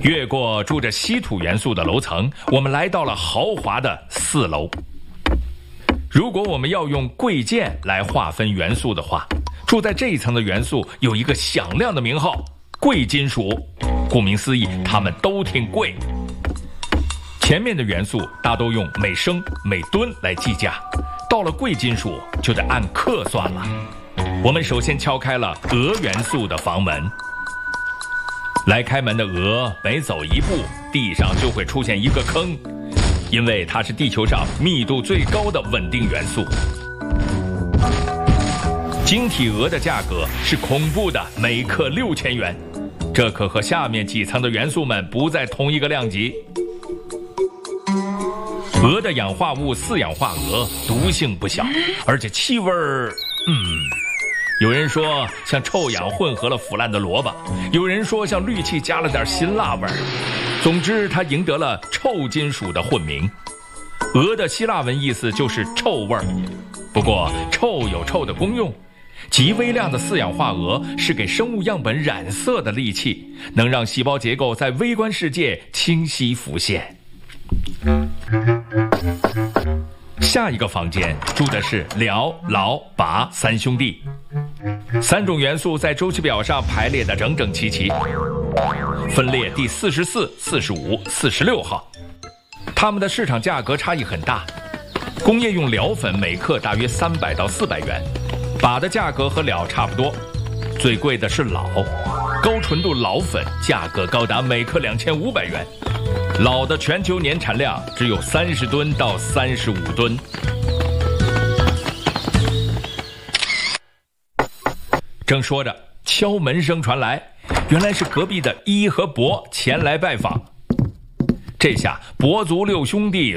越过住着稀土元素的楼层，我们来到了豪华的4楼。如果我们要用贵贱来划分元素的话，住在这一层的元素有一个响亮的名号——贵金属。顾名思义，它们都挺贵。前面的元素大都用每升、每吨来计价，到了贵金属就得按克算了。我们首先敲开了铬元素的房门。来开门的铬每走一步，地上就会出现一个坑，因为它是地球上密度最高的稳定元素。晶体铬的价格是恐怖的每克6000元，这可和下面几层的元素们不在同一个量级。铬的氧化物4氧化铬毒性不小，而且气味有人说像臭氧混合了腐烂的萝卜，有人说像氯气加了点辛辣味儿。总之，它赢得了臭金属的混名。铬的希腊文意思就是臭味儿。不过，臭有臭的功用。极微量的4氧化铬是给生物样本染色的利器，能让细胞结构在微观世界清晰浮现。下一个房间住的是辽、劳、拔3兄弟，3种元素在周期表上排列得整整齐齐，分列第44、45、46号。它们的市场价格差异很大，工业用辽粉每克大约300到400元，拔的价格和辽差不多。最贵的是老，高纯度老粉价格高达每克2500元。老的全球年产量只有30吨到35吨。正说着，敲门声传来，原来是隔壁的一和伯前来拜访。这下伯族6兄弟